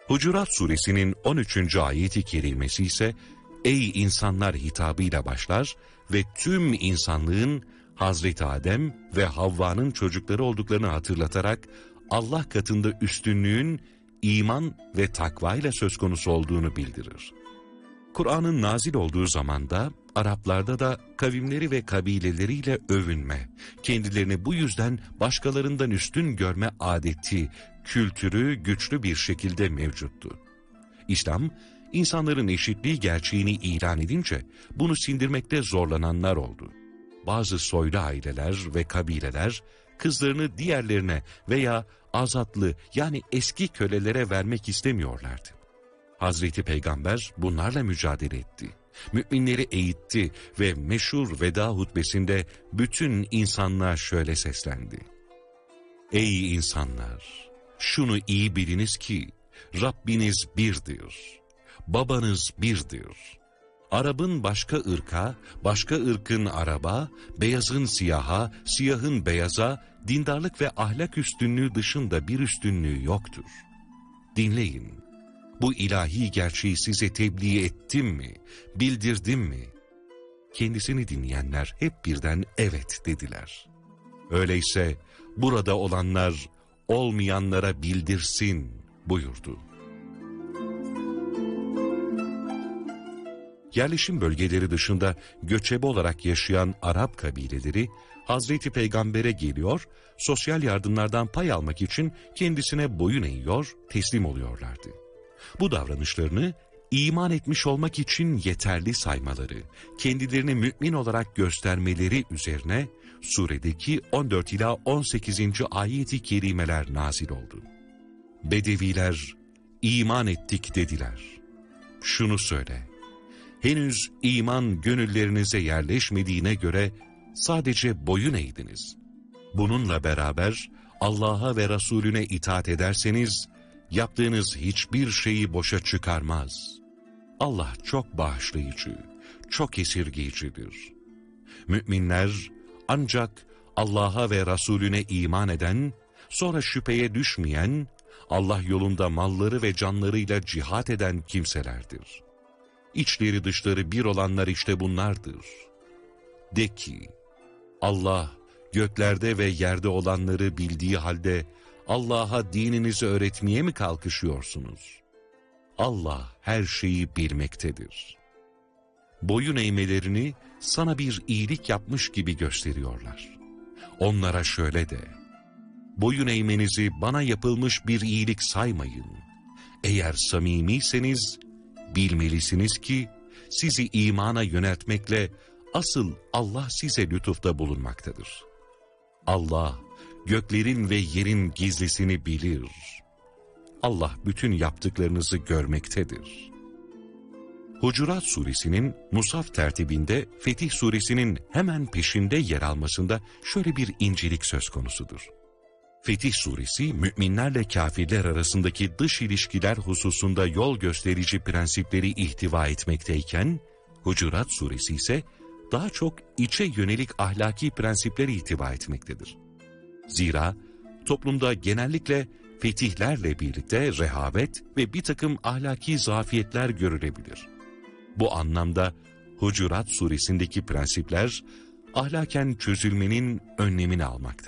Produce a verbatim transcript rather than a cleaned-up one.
Hucurat suresinin on üçüncü ayeti kerimesi ise ey insanlar hitabıyla başlar ve tüm insanlığın Hazreti Adem ve Havva'nın çocukları olduklarını hatırlatarak Allah katında üstünlüğün iman ve takva ile söz konusu olduğunu bildirir. Kur'an'ın nazil olduğu zamanda Araplarda da kavimleri ve kabileleriyle övünme, kendilerini bu yüzden başkalarından üstün görme adeti, kültürü güçlü bir şekilde mevcuttu. İslam, insanların eşitliği gerçeğini ilan edince bunu sindirmekte zorlananlar oldu. Bazı soylu aileler ve kabileler kızlarını diğerlerine veya azatlı yani eski kölelere vermek istemiyorlardı. Hazreti Peygamber bunlarla mücadele etti. Müminleri eğitti ve meşhur veda hutbesinde bütün insanlığa şöyle seslendi. Ey insanlar! Şunu iyi biliniz ki Rabbiniz birdir. Babanız birdir. Arap'ın başka ırka, başka ırkın Arap'a, beyazın siyaha, siyahın beyaza, dindarlık ve ahlak üstünlüğü dışında bir üstünlüğü yoktur. Dinleyin, bu ilahi gerçeği size tebliğ ettim mi, bildirdim mi? Kendisini dinleyenler hep birden evet dediler. Öyleyse burada olanlar olmayanlara bildirsin buyurdu. Yerleşim bölgeleri dışında göçebe olarak yaşayan Arap kabileleri Hazreti Peygamber'e geliyor, sosyal yardımlardan pay almak için kendisine boyun eğiyor, teslim oluyorlardı. Bu davranışlarını iman etmiş olmak için yeterli saymaları, kendilerini mümin olarak göstermeleri üzerine suredeki on dört ila on sekizinci ayet-i kerimeler nazil oldu. Bedeviler iman ettik dediler. Şunu söyle, henüz iman gönüllerinize yerleşmediğine göre sadece boyun eğdiniz. Bununla beraber Allah'a ve Resulüne itaat ederseniz yaptığınız hiçbir şeyi boşa çıkarmaz. Allah çok bağışlayıcı, çok esirgeyicidir. Müminler ancak Allah'a ve Resulüne iman eden, sonra şüpheye düşmeyen, Allah yolunda malları ve canlarıyla cihat eden kimselerdir. İçleri dışları bir olanlar işte bunlardır. De ki, Allah göklerde ve yerde olanları bildiği halde Allah'a dininizi öğretmeye mi kalkışıyorsunuz? Allah her şeyi bilmektedir. Boyun eğmelerini sana bir iyilik yapmış gibi gösteriyorlar. Onlara şöyle de, boyun eğmenizi bana yapılmış bir iyilik saymayın. Eğer samimiyseniz bilmelisiniz ki sizi imana yöneltmekle asıl Allah size lütufta bulunmaktadır. Allah göklerin ve yerin gizlisini bilir. Allah bütün yaptıklarınızı görmektedir. Hucurat suresinin Musaf tertibinde Fetih suresinin hemen peşinde yer almasında şöyle bir incelik söz konusudur. Fetih suresi müminlerle kafirler arasındaki dış ilişkiler hususunda yol gösterici prensipleri ihtiva etmekteyken, Hucurat suresi ise daha çok içe yönelik ahlaki prensipleri ihtiva etmektedir. Zira toplumda genellikle fetihlerle birlikte rehavet ve bir takım ahlaki zafiyetler görülebilir. Bu anlamda Hucurat suresindeki prensipler ahlaken çözülmenin önlemini almaktadır.